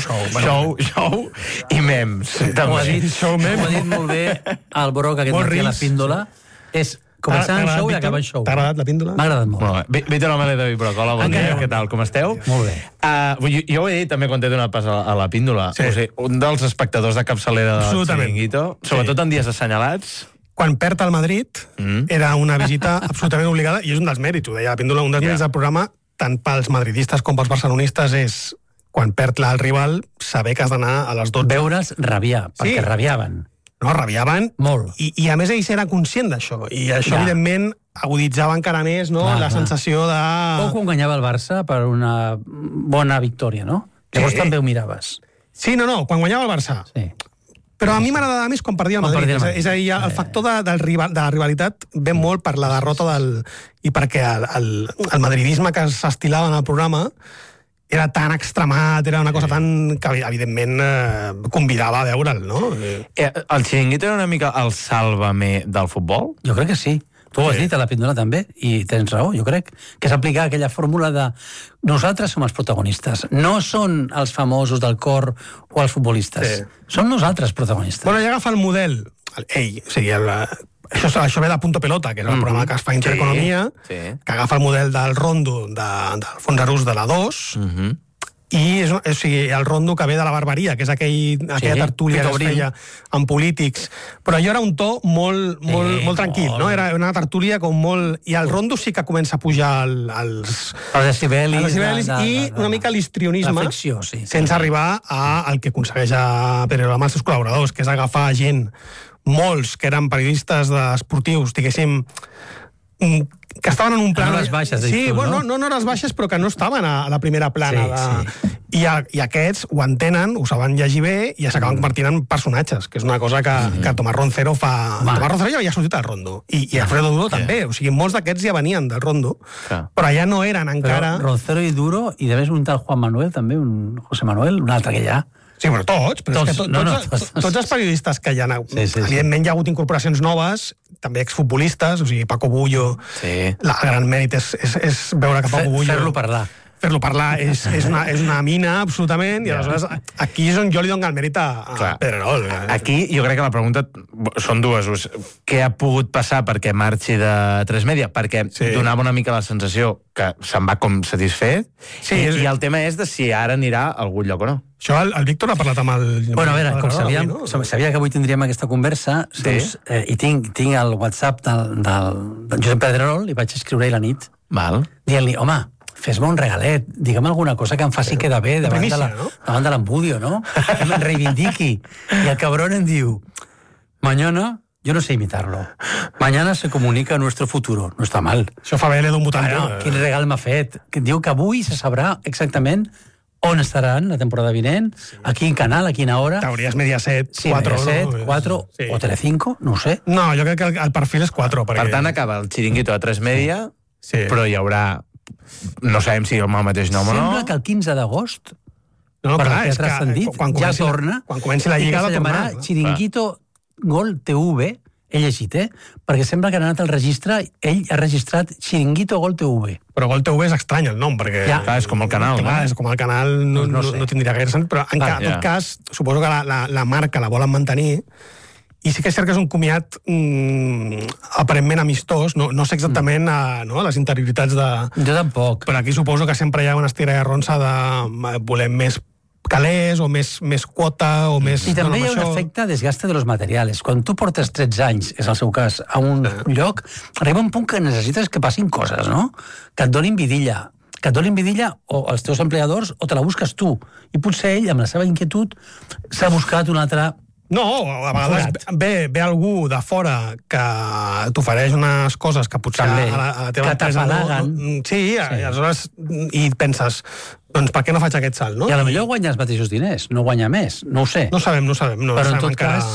i mems. Ho ha dit molt bé el Broc, aquest matí a la píndola. És començar en show i acabar en show. T'ha agradat la píndola? M'ha agradat molt. Vita Lomele de Broc, hola, bon dia, què tal, com esteu? Molt bé. Jo ho he dit també quan t'he donat pas a la píndola. O sigui, un dels espectadors de capçalera del xiringuito, sobretot en dies assenyalats. Quan perd el Madrid, era una visita absolutament obligada, i és un dels mèrits, ho deia la píndola, un dels mèrits del programa, tant pels madridistes com pels barcelonistes, és, quan perd el rival, saber que has d'anar a les 12. Veure'ls rabiar, perquè rabiaven. No, rabiaven. Molt. I a més ells eren conscients d'això, i això, evidentment, aguditzava encara més, no?, la sensació de... O quan guanyava el Barça per una bona victòria, no? Llavors també ho miraves. Sí, no, quan guanyava el Barça. Sí. Però a mi m'agradava més quan perdia el Madrid. És a dir, el factor de la rivalitat ve molt per la derrota i perquè el madridisme que s'estilava en el programa era tan extremat, era una cosa tan que, evidentment, convidava a veure'l, no? El Chiringuito era una mica el sàlvame del futbol? Jo crec que sí. Tu ho has dit a la píndola també, i tens raó, jo crec que s'aplica aquella fórmula de nosaltres som els protagonistes, no són els famosos del cor o els futbolistes, som nosaltres protagonistes. Bueno, ja agafa el model, o sigui, això ve de Punto Pelota, que és el programa que es fa a Intereconomia, que agafa el model del Rondo d'Alfons Arús de la 2, i o sigui, el Rondo que ve de la Barbaria, que és aquella tertúlia que es feia amb polítics, però allò era un to molt tranquil, no? Era una tertúlia com molt... I el Rondo sí que comença a pujar als decibelis i una mica l'histrionisme, sense arribar al que aconsegueix a Pedrerol amb els seus col·laboradors, que és agafar gent, molts que eren periodistes esportius, diguéssim, que estaven en un plan... No les baixes, sí, tu, bueno, no les baixes, però que no estaven a la primera plana. I aquests ho entenen, ho saben llegir bé, i s'acaben convertint en personatges, que és una cosa que Tomàs Roncero fa... Tomàs Roncero ja havia sortit al Rondo, i Alfredo Duro també, o sigui, molts d'aquests ja venien del Rondo, però ja no eren encara... Però Roncero i Duro, i de més un tal Juan Manuel també, un José Manuel, un altre que hi ha. Sí, però tots, però és que tots els periodistes que hi ha... Evidentment hi ha hagut incorporacions noves, també exfutbolistes, o sigui, Paco Bullo, el gran mèrit és veure que Paco Bullo... Fer-lo parlar és una mina, absolutament, i aleshores aquí és on jo li dono el mèrit a Pedrerol. Aquí jo crec que la pregunta són dues. Què ha pogut passar perquè marxi de 3 Media? Perquè donava una mica la sensació que se'n va com satisfet, i el tema és de si ara anirà a algun lloc o no. Això el Víctor ha parlat amb el... Bueno, a veure, com sabia que avui tindríem aquesta conversa, i tinc el WhatsApp del Josep Pedrerol, li vaig escriure-hi la nit, dient-li, home, fes-me un regalet, digue'm alguna cosa que em faci quedar bé davant de l'Ambudio, no? Que me'n reivindiqui. I el cabrón em diu, mañana, yo no sé imitarlo, mañana se comunica nuestro futuro. No està mal. Això fa bé l'Edu Mutant. Quin regal m'ha fet. Diu que avui se sabrà exactament on estaran la temporada vinent, a quin canal, a quina hora. Teories Mediaset, 4. Mediaset, 4 o Telecinco, no ho sé. No, jo crec que el perfil és 4. Per tant, acaba el Chiringuito a 3 Media, però hi haurà... No sabem si el mateix nom o no. Sembla que el 15 d'agost, per el que ha transcendit, ja torna, quan comenci la Lliga, i que se llamarà Chiringuito Gol TV, he llegit, perquè sembla que ha anat al registre, ell ha registrat Chiringuito Gol TV. Però Gol TV és estrany el nom, perquè... És com el canal, no? És com el canal, no tindria gaire sentit, però en tot cas, suposo que la marca la volen mantenir. I sí que és cert que és un comiat aparentment amistós, no sé exactament les interioritats de... Jo tampoc. Però aquí suposo que sempre hi ha una estira de ronça de volem més calés o més quota o més... I també hi ha un efecte desgaste de los materials. Quan tu portes 13 anys, és el seu cas, a un lloc, arriba un punt que necessites que passin coses, no? Que et donin vidilla. Que et donin vidilla o els teus empleadors o te la busques tu. I potser ell, amb la seva inquietud, s'ha buscat un altre... No, a vegades ve algú de fora que t'ofereix unes coses que potser a la teva empresa no... Sí, aleshores i penses, doncs per què no faig aquest salt, no? I a lo millor guanya els mateixos diners, no guanya més, no ho sé. No sabem. Però en tot cas,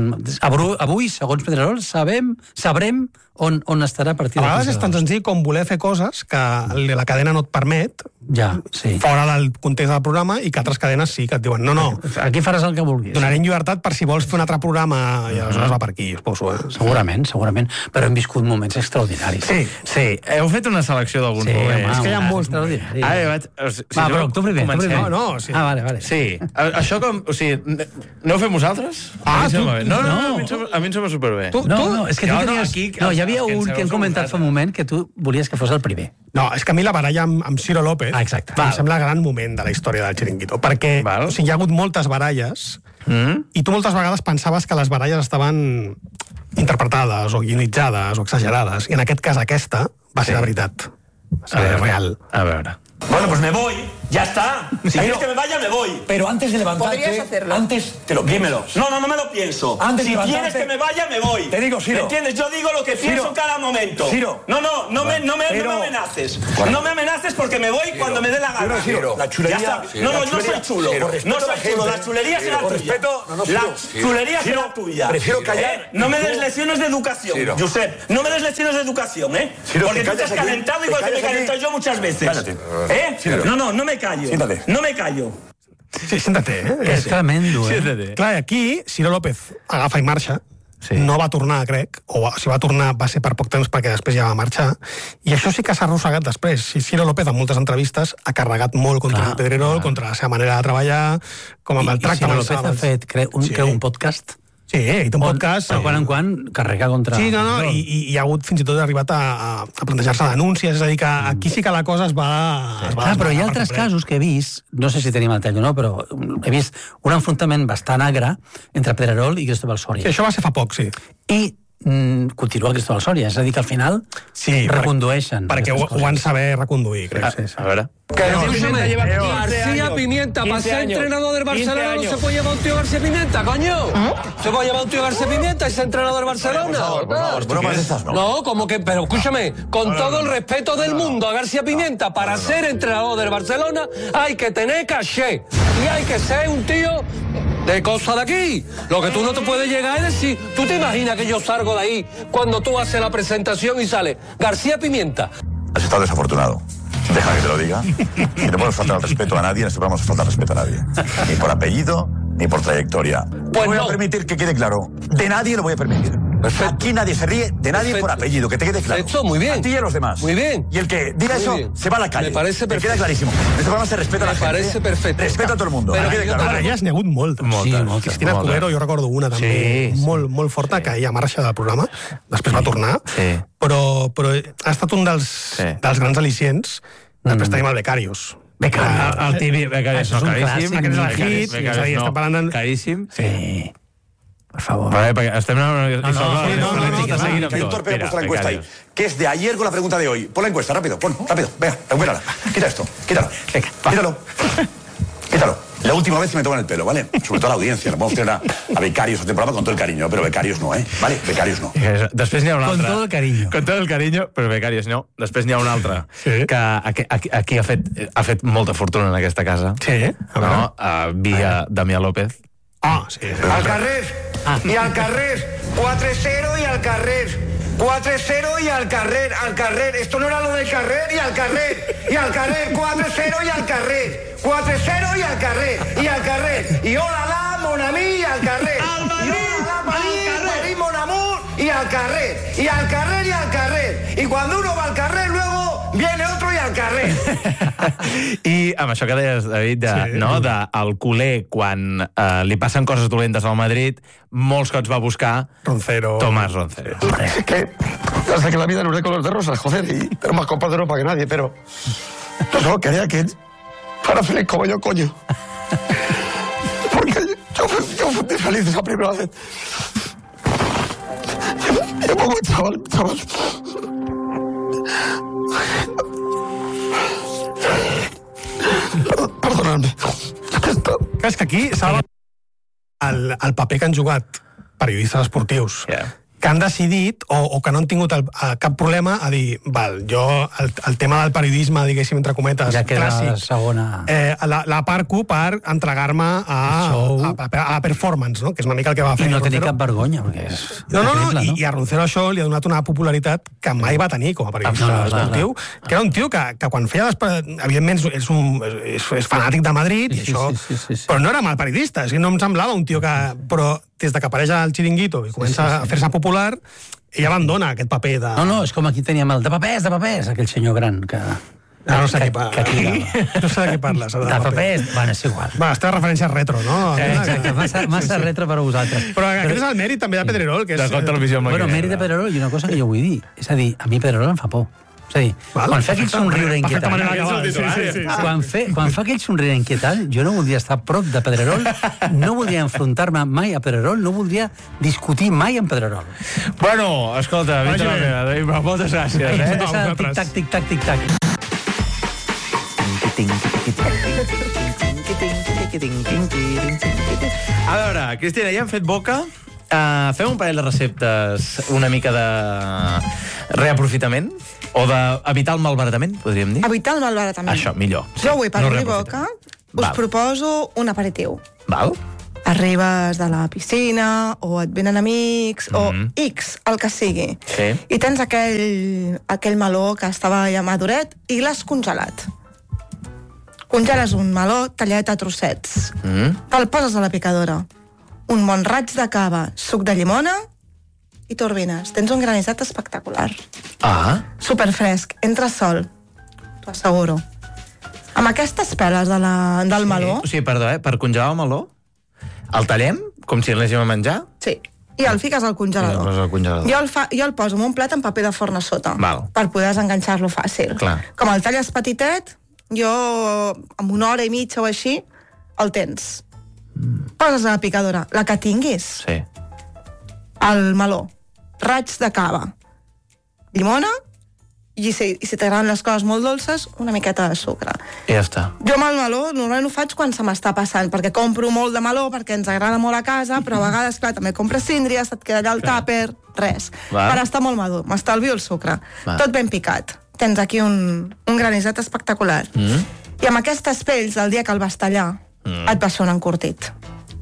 avui, segons Pedrerol, sabrem on estarà a partir de... A vegades és tan senzill com voler fer coses que la cadena no et permet, fora del context del programa, i que altres cadenes sí, que et diuen, no. Aquí faràs el que vulguis. Donarem llibertat per si vols fer un altre programa, i aleshores va per aquí, suposo. Segurament. Però hem viscut moments extraordinaris. Sí. Heu fet una selecció d'alguns moments. És que hi ha molts extraordinaris. Però tu primer. No, sí. Vale. Sí. Això com... O sigui, no ho fem vosaltres? Tu? No, a mi em sembla superbé. No, és que tu tenies... No, hi havia un que hem comentat fa un moment que tu volies que fos el primer. No, és que a mi la baralla amb Ciro López em sembla el gran moment de la història del Chiringuito, perquè hi ha hagut moltes baralles i tu moltes vegades pensaves que les baralles estaven interpretades o guionitzades o exagerades, i en aquest cas aquesta va ser la veritat. Va ser real. A veure. Bueno, pues me voy, ya está. Si quieres que me vaya, me voy. Pero antes de levantarte... Podrías hacerlo. Dímelo. No me lo pienso. Si quieres que me vaya, me voy. Te digo, Ciro. ¿Me entiendes? Yo digo lo que pienso en cada momento. Ciro. No me amenaces. No me amenaces porque me voy cuando me dé la gana. Ciro, la chulería... No soy chulo. No soy chulo. La chulería será tuya. La chulería será tuya. Prefiero callar. No me des lecciones de educación, Josep. No me des lecciones de educación, Porque tú te has calentado igual que me he calentado yo muchas veces. No me callo. Siéntate. No me callo. Sí, siéntate, És tremendo, Siéntate. Clar, aquí Ciro López agafa i marxa, no va tornar, crec, o si va tornar va ser per poc temps perquè després ja va marxar, i això sí que s'ha arrossegat després. Ciro López, en moltes entrevistes, ha carregat molt contra Pedrerol, contra la seva manera de treballar, com amb el tracte amb Ciro els López ha fet, creu, un podcast. Sí, i té un podcast. De quan en quan carrega contra... Sí, i hi ha hagut fins i tot arribat a plantejar-se denúncies, és a dir, que aquí sí que la cosa es va... Però hi ha altres casos que he vist, no sé si tenim el tall o no, però he vist un enfrontament bastant agre entre Pedrerol i Cristóbal Soria. Sí, això va ser fa poc, sí. I continua Cristóbal Soria, és a dir, que al final recondueixen. Perquè ho van saber reconduir, crec. A veure... Escúchame, García Pimienta, para ser entrenador del Barcelona no se puede llevar un tío García Pimienta, coño. Se puede llevar un tío García Pimienta y ser entrenador del Barcelona. No, como que, pero escúchame, con todo el respeto del mundo a García Pimienta, para ser entrenador del Barcelona hay que tener caché y hay que ser un tío de cosa de aquí. Lo que tú no te puedes llegar es decir, tú te imaginas que yo salgo de ahí cuando tú haces la presentación y sale García Pimienta. Has estado desafortunado. Deja que te lo diga. Y no podemos faltar el respeto a nadie, en este programa no se falta el respeto a nadie. Ni por apellido, ni por trayectoria. Pues no voy a permitir que quede claro. De nadie lo voy a permitir. Perfecto. Aquí nadie se ríe de nadie por apellido, que te quede claro. Perfecto, muy bien. A ti y a los demás. Muy bien. Y el que diga Muy eso, bien. se va a la calle. Me parece perfecto. Me queda clarísimo. En este programa se respeta a la gente. Me parece perfecto. Respeta a todo el mundo. Però que quede claro. Ara ja n'hi ha hagut moltes. Cristina Cubero, jo recordo una també molt forta, que ella marxa del programa, després va tornar, però ha estat un dels grans al·licients. Després tenim el Becarios. El típic Becarios, no, caríssim. Aquest és el hit, és a dir, estem parlant de... Caríssim. Sí. Por favor. Vale, perquè estem... Hay un torpero puesto la encuesta ahí, que es de ayer con la pregunta de hoy. Pon la encuesta, rápido, rápido, venga, recupérala. Quita esto, quítalo. Quítalo. La última vez que me toman el pelo, ¿vale? Sobre todo a la audiencia. No podemos tener a Becarios este programa con todo el cariño, pero Becarios no, ¿eh? Vale, Becarios no. Després n'hi ha un altre. Con todo el cariño. Con todo el cariño, però Becarios no. Després n'hi ha un altre, que aquí ha fet molta fortuna en aquesta casa. Sí, a veure. No? Via Damià López. Ah, sí. Al carrer, i al carrer, 4-0 y al carrer. 4-0 y al carrer. Esto no era lo del carrer y al carrer, 4-0 y al carrer. 4-0 y al carrer. Y hola, mon ami, y al carrer. Al Madrid, mon amour, y al carrer. Y cuando uno va al carrer, luego viene otro y al carrer. I amb això que deies, David, del culer, quan li passen coses dolentes al Madrid, molts cops va buscar Tomás Roncero. Es que hasta que la vida no es de color de rosa, joder, y tengo más copas de Europa que nadie, pero no, quería que fuera feliz como yo, coño. Porque yo fui feliz esa primera vez. Y pongo chaval. Perdonadme. És que aquí saben el paper que han jugat periodistes esportius, que han decidit, o que no han tingut cap problema a dir, val, jo el tema del periodisme, diguéssim, entre cometes, ja queda clàssic, segona... l'aparco per entregar-me a performance, no? Que és una mica el que va fer. I no tenir cap vergonya, perquè és... No, i a Roncero això li ha donat una popularitat que mai va tenir com a periodista esportiu, que era un tio que quan feia... Evidentment és fanàtic de Madrid, i això... Però no era mal periodista, no em semblava un tio que... Però des que apareix al Chiringuito i comença a fer-se popular, ell abandona aquest paper de... No, és com aquí teníem el de papers, aquell senyor gran que... No sé de què parles. De papers, bueno, és igual. Va, està referència retro, no? Exacte, massa retro per a vosaltres. Però aquest és el mèrit també de Pedrerol, que és... Bueno, mèrit de Pedrerol i una cosa que jo vull dir, és a dir, a mi Pedrerol em fa por. És a dir, quan fa aquell somriure inquietant... Quan fa aquell somriure inquietant, jo no voldria estar a prop de Pedrerol, no voldria enfrontar-me mai a Pedrerol, no voldria discutir mai amb Pedrerol. Bueno, escolta, moltes gràcies. Tic-tac, tic-tac, tic-tac. A veure, Cristina, ja hem fet boca. Fem un parell de receptes una mica de reaprofitament o d'evitar el malbaratament, podríem dir? Evitar el malbaratament. Això, millor. Jo avui, per obrir boca, us proposo un aperitiu. Val. Arribes de la piscina, o et venen amics, o X, el que sigui. Sí. I tens aquell meló que estava ja maduret i l'has congelat. Congeles un meló tallat a trossets. Te'l poses a la picadora. Un bon raig de cava, suc de llimona i turbines. Tens un granissat espectacular. Superfresc, entra sol. T'ho asseguro. Amb aquestes peles del meló... O sigui, perdó, per congelar el meló, el tallem, com si l'anéssim a menjar? Sí. I el fiques al congelador. Jo el poso en un plat amb paper de forn a sota. Per poder desenganxar-lo fàcil. Com el talles petitet, jo amb una hora i mitja o així, el tens. Poses a la picadora, la que tinguis. Sí. El meló, raig de cava, llimona, i si t'agraden les coses molt dolces, una miqueta de sucre. I ja està. Jo amb el meló normalment ho faig quan se m'està passant, perquè compro molt de meló, perquè ens agrada molt a casa, però a vegades, clar, també compres síndries, et queda allà el tàper, res. Per estar molt madur, m'estalvio el sucre. Tot ben picat. Tens aquí un granissat espectacular. I amb aquestes pells, el dia que el vas tallar, et va fer un encurtit.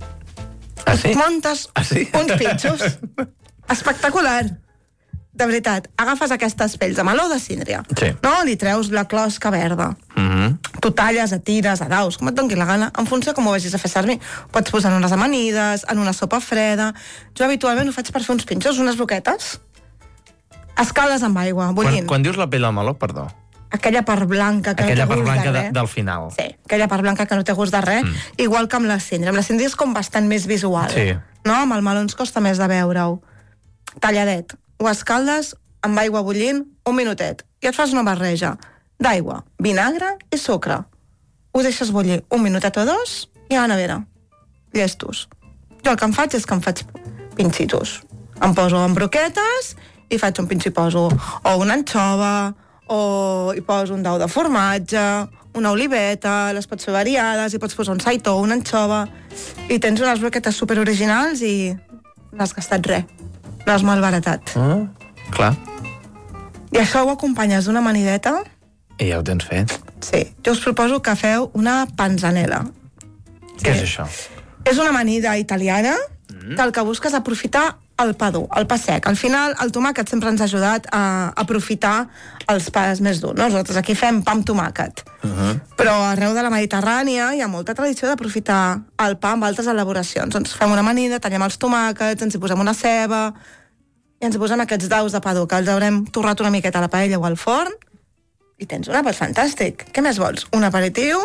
Et muntes uns pitxos. Espectacular. De veritat, agafes aquestes pells de meló o de síndria, no? Li treus la closca verda. Tu talles a tires, a daus, com et doni la gana, en funció com ho vagis a fer servir. Pots posar en unes amanides, en una sopa freda. Jo habitualment ho faig per fer uns pinxos, unes broquetes. Escales amb aigua, bullint. Quan dius la pell del meló, perdó. Aquella part blanca que no té gust de res. Del final. Sí, aquella part blanca que no té gust de res, igual que amb la síndria. Amb la síndria és com bastant més visual. No? Amb el meló ens costa més de veure-ho. Talladet. Ho escaldes amb aigua bullint un minutet i et fas una barreja d'aigua, vinagre i sucre. Ho deixes bullir un minutet o dos i a la nevera. Llestos. Jo el que em faig és que em faig pinxitos. Em poso en broquetes i faig un pinxo i poso o una anxova o hi poso un dau de formatge, una oliveta, les pots fer variades, hi pots posar un saitó, una anxova i tens unes broquetes superoriginals i no has gastat res. No has malbaratat. Clar. I això ho acompanyes d'una amanideta. I ja ho tens fet. Sí. Jo us proposo que feu una panzanella. Què és això? És una amanida italiana que el que busca és aprofitar el pa dur, el pa sec. Al final, el tomàquet sempre ens ha ajudat a aprofitar els pas més durs. Nosaltres aquí fem pa amb tomàquet. Però arreu de la Mediterrània hi ha molta tradició d'aprofitar el pa amb altres elaboracions. Doncs fem una amanida, tallem els tomàquets, ens hi posem una ceba i ens hi posem aquests daus de pa dur, que els haurem torrat una miqueta a la paella o al forn i tens un àpat fantàstic. Què més vols? Un aperitiu,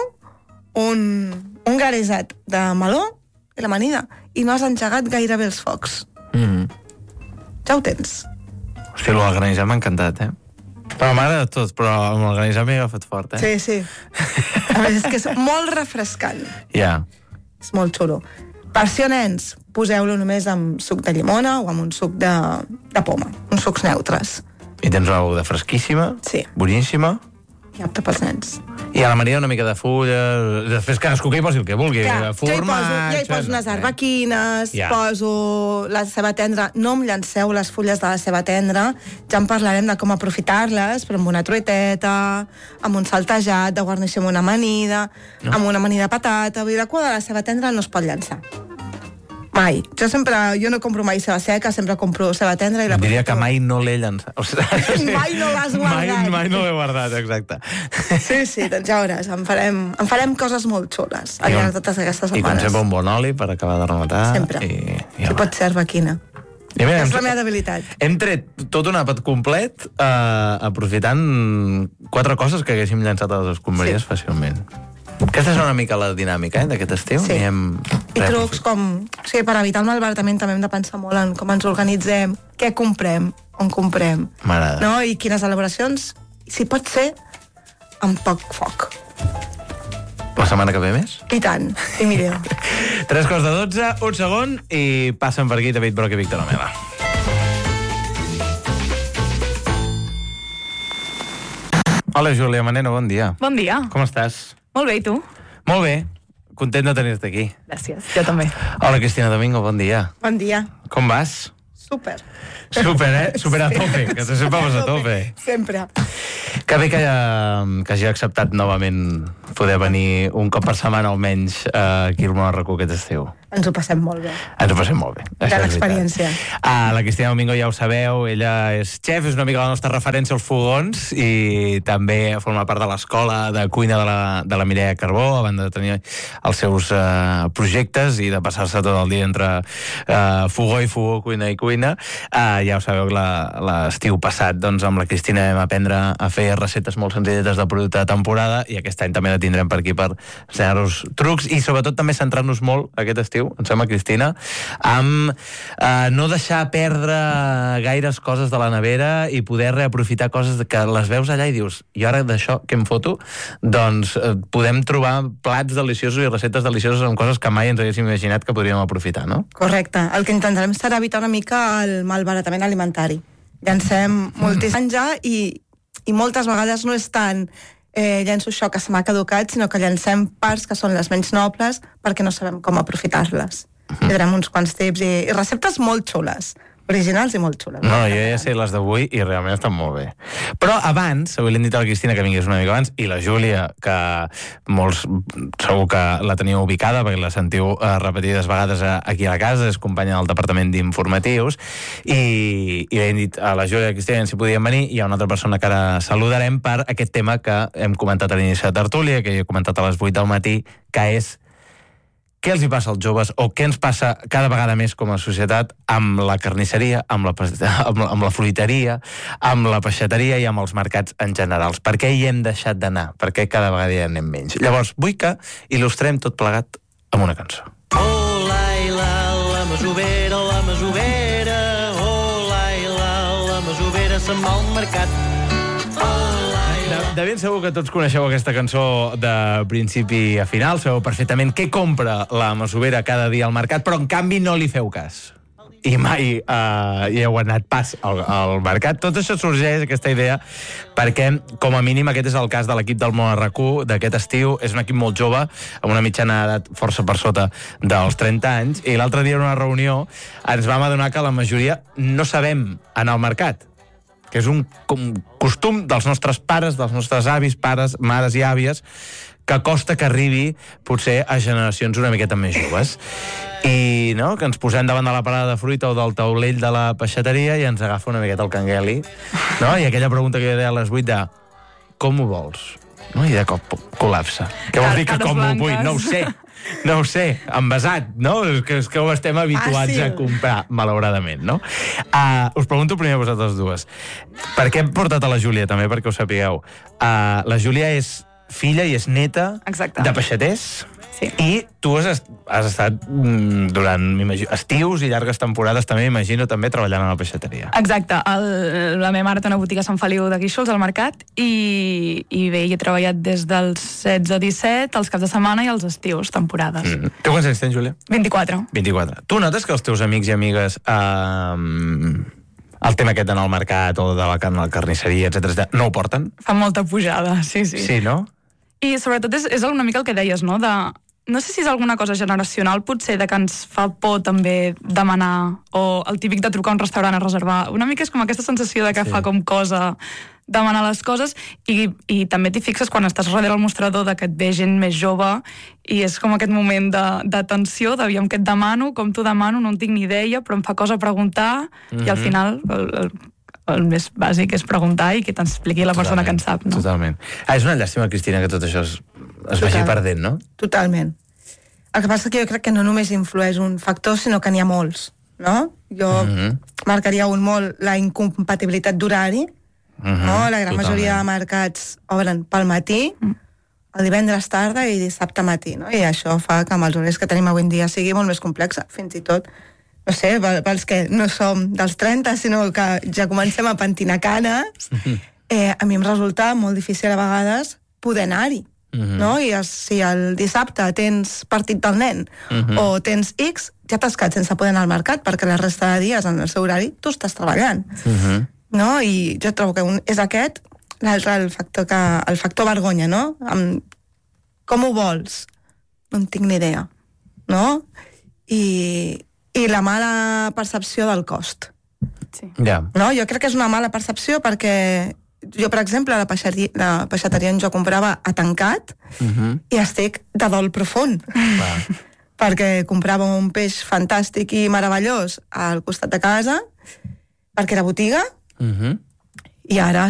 un garissat de meló i l'amanida. I no has engegat gairebé els focs. Ja ho tens. Hòstia, el granissat m'ha encantat, Però m'agrada tot, però amb el granissat m'he agafat fort, Sí, sí. A més, és que és molt refrescant. Ja. És molt xulo. Per si nens, poseu-lo només amb suc de llimona o amb un suc de poma, uns sucs neutres. I tens una beguda fresquíssima, boníssima. I apte pels nens. I a la Maria una mica de fulles, després cadascú que hi posi el que vulgui. Clar, jo hi poso unes arbequines, poso la ceba tendra, no em llanceu les fulles de la ceba tendra, ja en parlarem de com aprofitar-les, però amb una truiteta, amb un saltejat, de guarneixer amb una amanida, amb una amanida de patata, vull dir, la cua de la ceba tendra no es pot llançar. Mai. Jo no compro mai ceba seca, sempre compro ceba tendra i la... Diria que mai no l'he llançat. O sigui, mai no l'has guardat. Mai no l'he guardat, exacte. Sí, doncs ja veuràs, en farem coses molt xules al llarg de totes aquestes setmanes. I com sempre un bon oli per acabar de rematar. Sempre. Si pot ser arbequina. És la meva debilitat. Hem tret tot un àpat complet aprofitant 4 coses que haguéssim llançat a les escombraries fàcilment. Aquesta és una mica la dinàmica d'aquest estiu. Sí. I trucs com... O sigui, per evitar el malbaratament també hem de pensar molt en com ens organitzem, què comprem, on comprem. M'agrada. No? I quines elaboracions, si pot ser, amb poc foc. La setmana que ve més? I tant, i millor. 3 quarts de 12, un segon, i passen per aquí David Broc i Víctor Omela. Hola, Júlia Maneno, bon dia. Bon dia. Com estàs? Molt bé, i tu? Molt bé. Content de tenir-te aquí. Gràcies, jo també. Hola, Cristina Domingo, bon dia. Bon dia. Com vas? Super. Super a tope, que sempre vas a tope. Sempre. Que bé que hagi acceptat novament poder venir un cop per setmana almenys aquí al Monarracó aquest estiu. ens ho passem molt bé. Ens ho passem molt bé. Gran experiència. La Cristina Domingo ja ho sabeu, ella és xef, és una mica la nostra referència als fogons i també forma part de l'escola de cuina de la Mireia Carbó, a banda de tenir els seus projectes i de passar-se tot el dia entre fogó i fogó, cuina i cuina. Ja ho sabeu que l'estiu passat doncs, amb la Cristina vam aprendre a fer receptes molt senzilletes de producte de temporada i aquest any també la tindrem per aquí per ensenyar-nos trucs i sobretot també centrar-nos molt aquest estiu, em sembla, Cristina, amb no deixar perdre gaires coses de la nevera i poder reaprofitar coses que les veus allà i dius, i ara d'això què em foto? Doncs podem trobar plats deliciosos i receptes delicioses amb coses que mai ens haguéssim imaginat que podríem aprofitar, no? Correcte. El que intentarem serà evitar una mica el malbaratament alimentari. Llancem moltíssim ja i moltes vegades no és tant llenço això que se m'ha caducat, sinó que llancem parts que són les menys nobles perquè no sabem com aprofitar-les. Tindrem uns quants tips i receptes molt xules, originals i molt xules. No, jo ja sé les d'avui i realment estan molt bé. Però abans, avui l'hem dit a la Cristina que vingués una mica abans, i la Júlia, que molts segur que la teniu ubicada, perquè la sentiu repetides vegades aquí a la casa, és companya del Departament d'Informatius, i hem dit a la Júlia i a la Cristina si podien venir, i hi ha una altra persona que ara saludarem per aquest tema que hem comentat a l'inici de tertúlia, que he comentat a les 8 del matí, que és què els hi passa als joves o què ens passa cada vegada més com a societat amb la carnisseria, amb la fruiteria, amb la peixateria i amb els mercats en general. Per què hi hem deixat d'anar? Per què cada vegada hi anem menys? Llavors, vull que il·lustrem tot plegat amb una cançó. Oh, Laila, la masovera, oh, Laila, la masovera se'n va al mercat. De ben segur que tots coneixeu aquesta cançó de principi a final, sabeu perfectament què compra la masovera cada dia al mercat, però en canvi no li feu cas. I mai hi heu anat pas al mercat. Tot això sorgeix, aquesta idea, perquè, com a mínim, aquest és el cas de l'equip del Món RQ d'aquest estiu. És un equip molt jove, amb una mitjana d'edat força per sota dels 30 anys, i l'altre dia en una reunió ens vam adonar que la majoria no sabem anar al mercat, que és un costum dels nostres pares, dels nostres avis, pares, mares i àvies, que costa que arribi potser a generacions una miqueta més joves. I no, que ens posem davant de la parada de fruita o del taulell de la peixateria i ens agafa una miqueta el cangueli, no? I aquella pregunta que jo deia a les 8 de com ho vols? No? I de cop col·lapsa. Què vol dir que com ho vull? No ho sé, envasat, no? És que ho estem habituats a comprar, malauradament, no? Us pregunto primer a vosaltres dues. Per què hem portat a la Júlia, també, perquè ho sapigueu? La Júlia és filla i és neta de peixaters, i tu has estat durant estius i llargues temporades també, imagino, també treballant a la peixateria. Exacte. La meva mare té una botiga a Sant Feliu de Guíxols, al mercat, i bé, hi he treballat des dels 16 a 17, els caps de setmana i els estius, temporades. Tu quants anys tens, Júlia? 24. 24. Tu notes que els teus amics i amigues el tema aquest d'anar al mercat o de la carnisseria, etc., no ho porten? Fa molta pujada, sí. Sí, no? I sobretot és una mica el que deies, no? No sé si és alguna cosa generacional, potser, de que ens fa por també demanar, o el típic de trucar a un restaurant a reservar. Una mica és com aquesta sensació de que fa com cosa demanar les coses, i també t'hi fixes quan estàs darrere el mostrador de que et ve gent més jove, i és com aquest moment de tensió, d'aviam què et demano, com t'ho demano, no en tinc ni idea, però em fa cosa preguntar, i al final el més bàsic és preguntar i que t'expliqui la persona que en sap, no? Totalment. És una llàstima, Cristina, que tot això es vagi perdent, no? Totalment. El que passa és que jo crec que no només influeix un factor, sinó que n'hi ha molts, no? Jo marcaria molt la incompatibilitat d'horari, no? La gran majoria de mercats obren pel matí, el divendres tarda i dissabte matí, no? I això fa que amb els horaris que tenim avui en dia sigui molt més complexa, fins i tot, no sé, pels que no som dels 30, sinó que ja comencem a pentinar canes, a mi em resulta molt difícil a vegades poder anar-hi, no? I si el dissabte tens partit del nen o tens X, ja t'has quedat sense poder anar al mercat, perquè la resta de dies en el seu horari tu estàs treballant, no? I jo trobo que és aquest, l'altre el factor vergonya, no? Com ho vols? No en tinc ni idea, no? I la mala percepció del cost. No? Jo crec que és una mala percepció perquè jo, per exemple, la peixateria on jo comprava ha tancat i estic de dol profund. perquè comprava un peix fantàstic i meravellós al costat de casa, perquè era botiga, i ara